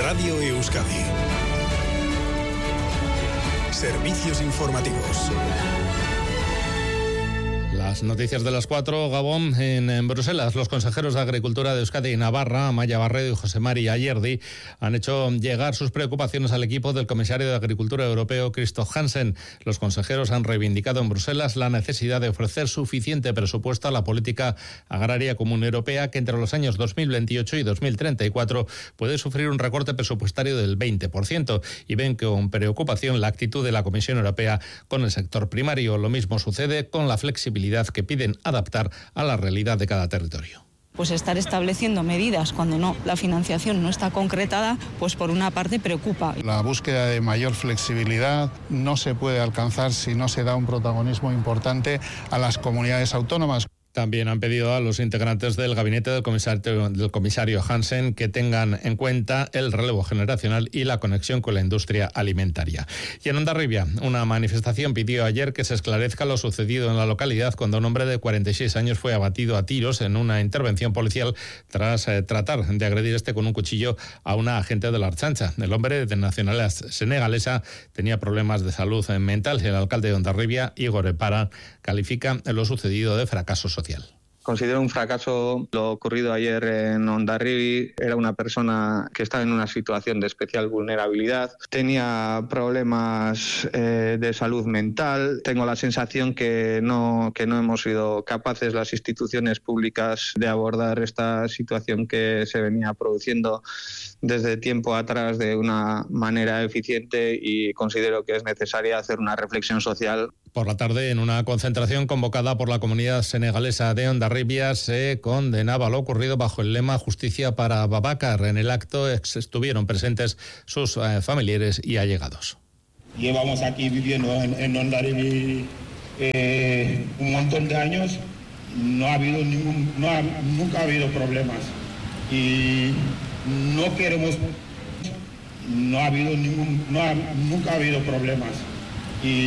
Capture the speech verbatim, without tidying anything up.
Radio Euskadi. Servicios informativos. Las noticias de las cuatro, Gabón. En, en Bruselas, los consejeros de Agricultura de Euskadi y Navarra, Amaia Barredo y José Mari Ayerdi, han hecho llegar sus preocupaciones al equipo del comisario de Agricultura europeo, Christoph Hansen. Los consejeros han reivindicado en Bruselas la necesidad de ofrecer suficiente presupuesto a la política agraria común europea, que entre los años dos mil veintiocho y dos mil treinta y cuatro puede sufrir un recorte presupuestario del veinte por ciento, y ven con preocupación la actitud de la Comisión Europea con el sector primario. Lo mismo sucede con la flexibilidad que piden adaptar a la realidad de cada territorio. Pues estar estableciendo medidas cuando no, la financiación no está concretada, pues por una parte preocupa. La búsqueda de mayor flexibilidad no se puede alcanzar si no se da un protagonismo importante a las comunidades autónomas. También han pedido a los integrantes del gabinete del comisario, del comisario Hansen que tengan en cuenta el relevo generacional y la conexión con la industria alimentaria. Y en Hondarribia, una manifestación pidió ayer que se esclarezca lo sucedido en la localidad cuando un hombre de cuarenta y seis años fue abatido a tiros en una intervención policial tras eh, tratar de agredir este con un cuchillo a una agente de la Ertzaintza. El hombre, de nacionalidad senegalesa, tenía problemas de salud mental. El alcalde de Hondarribia, Igor Epara, califica lo sucedido de fracaso social. Considero un fracaso lo ocurrido ayer en Hondarribia. Era una persona que estaba en una situación de especial vulnerabilidad, tenía problemas eh, de salud mental. Tengo la sensación que no, que no hemos sido capaces las instituciones públicas de abordar esta situación que se venía produciendo desde tiempo atrás de una manera eficiente, y considero que es necesaria hacer una reflexión social. Por la tarde, en una concentración convocada por la comunidad senegalesa de Hondarribia, se condenaba lo ocurrido bajo el lema Justicia para Babacar. En el acto estuvieron presentes sus eh, familiares y allegados. Llevamos aquí viviendo en, en Hondarribia eh, un montón de años. No ha habido ningún, no ha, nunca ha habido problemas y no queremos. No ha habido ningún, no ha, nunca ha habido problemas y